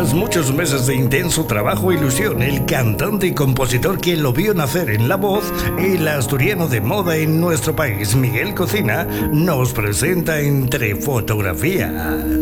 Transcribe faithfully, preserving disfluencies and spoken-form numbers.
Tras muchos meses de intenso trabajo e ilusión, el cantante y compositor que lo vio nacer en la voz, el asturiano de moda en nuestro país, Miguel Cocina, nos presenta Entre Fotografías.